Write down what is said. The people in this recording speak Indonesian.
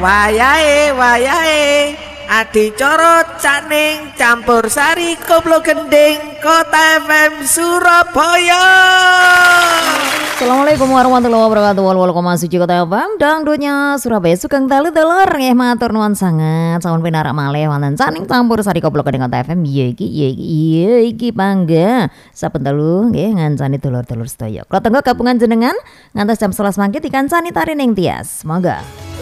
wayahe adicara caning campur sari koplo gending Kota FM Surabaya. Assalamualaikum warahmatullahi wabarakatuh. Welcome suci Kota FM dangdutnya Surabaya sugeng dalu telur nggih matur nuwun sanget sampun pinarak malih wonten caning campur sari koplo gending Kota FM. Iya iki pangga saben dalu nggih ngancani dulur-dulur sedaya. Kula tenggo gabungan jenengan ngantos jam 11 mangke dikancani tari ning tias. Monggo.